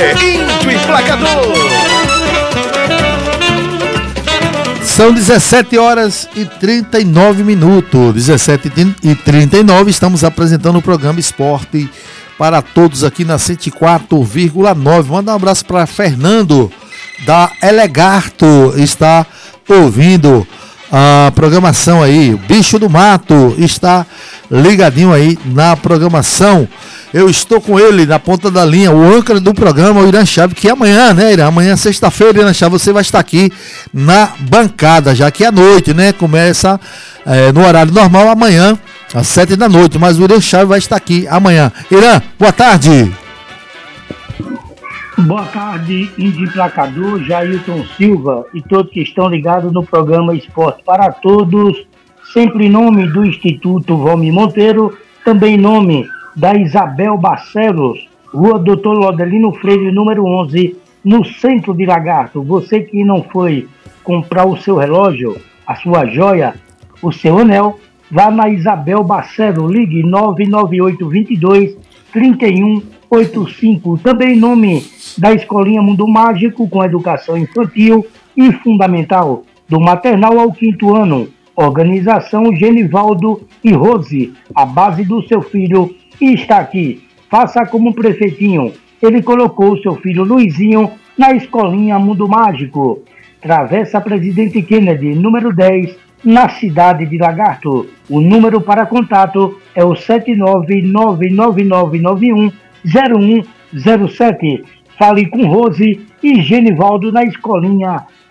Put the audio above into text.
Índio Emplacador. São 17 horas e 39 minutos. 17h39, estamos apresentando o programa Esporte para Todos aqui na 104,9. Manda um abraço para Fernando da Elegarto, está ouvindo a programação aí. O Bicho do Mato está ligadinho aí na programação. Eu estou com ele na ponta da linha, o âncora do programa, o Irã Chaves, que amanhã, né, Irã? Amanhã, sexta-feira, Irã Chaves, você vai estar aqui na bancada, já que é à noite, né? Começa no horário normal amanhã, às 7 da noite, mas o Irã Chaves vai estar aqui amanhã. Irã, boa tarde. Boa tarde, Índio Emplacador, Jailton Silva e todos que estão ligados no programa Esporte para Todos, sempre em nome do Instituto Valmir Monteiro, também em nome da Isabel Barcelos, Rua Doutor Lodelino Freire, número 11, no centro de Lagarto. Você que não foi comprar o seu relógio, a sua joia, o seu anel, vá na Isabel Barcelos, ligue 99822-3185. Também em nome da Escolinha Mundo Mágico, com educação infantil e fundamental, do maternal ao 5º ano. Organização Genivaldo e Rose, a base do seu filho está aqui. Faça como um prefeitinho. Ele colocou o seu filho Luizinho na Escolinha Mundo Mágico. Travessa Presidente Kennedy, número 10, na cidade de Lagarto. O número para contato é o 79999910107. Fale com Rose e Genivaldo na Escolinha